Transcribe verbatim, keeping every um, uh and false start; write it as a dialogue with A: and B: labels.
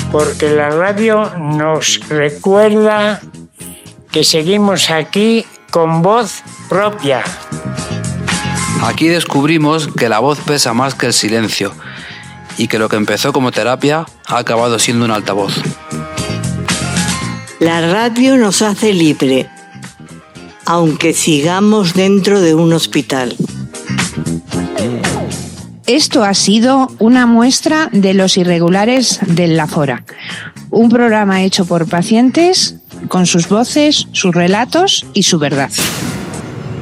A: porque la radio nos recuerda que seguimos aquí con voz propia.
B: Aquí descubrimos que la voz pesa más que el silencio y que lo que empezó como terapia ha acabado siendo un altavoz.
C: La radio nos hace libre, aunque sigamos dentro de un hospital.
D: Esto ha sido una muestra de Los Irregulares del Lafora, un programa hecho por pacientes con sus voces, sus relatos y su verdad.